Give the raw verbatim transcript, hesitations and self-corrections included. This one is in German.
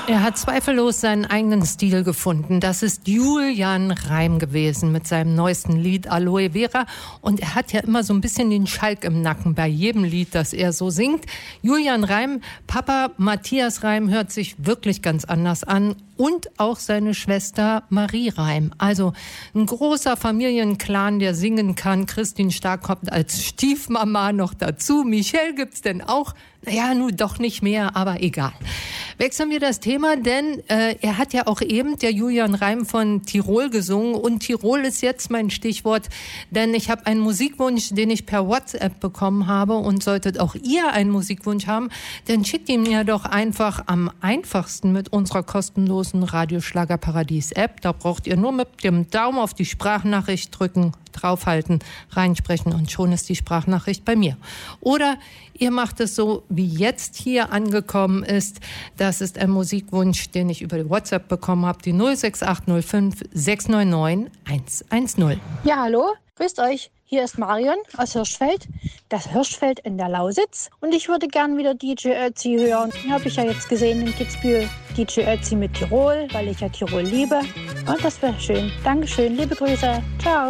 Er hat zweifellos seinen eigenen Stil gefunden. Das ist Julian Reim gewesen mit seinem neuesten Lied Aloe Vera. Und er hat ja immer so ein bisschen den Schalk im Nacken bei jedem Lied, das er so singt. Julian Reim, Papa Matthias Reim hört sich wirklich ganz anders an. Und auch seine Schwester Marie Reim. Also ein großer Familienclan, der singen kann. Christine Stark kommt als Stiefmama noch dazu. Michelle gibt's denn auch? Naja, nun doch nicht mehr, aber egal. Wechseln wir das Thema, denn äh, er hat ja auch eben, der Julian Reim, von Tirol gesungen. Und Tirol ist jetzt mein Stichwort, denn ich habe einen Musikwunsch, den ich per WhatsApp bekommen habe. Und solltet auch ihr einen Musikwunsch haben, dann schickt ihn mir doch einfach am einfachsten mit unserer kostenlosen Radioschlagerparadies-App. Da braucht ihr nur mit dem Daumen auf die Sprachnachricht drücken, draufhalten, reinsprechen und schon ist die Sprachnachricht bei mir. Oder ihr macht es so, wie jetzt hier angekommen ist. Das ist ein Musikwunsch, den ich über die WhatsApp bekommen habe, die null sechs acht null fünf sechs neun neun eins eins null. Ja, hallo, grüßt euch. Hier ist Marion aus Hirschfeld, das Hirschfeld in der Lausitz. Und ich würde gern wieder D J Ötzi hören. Habe ich ja jetzt gesehen in Kitzbühel. D J Ötzi mit Tirol, weil ich ja Tirol liebe. Und das wäre schön. Dankeschön, liebe Grüße. Ciao.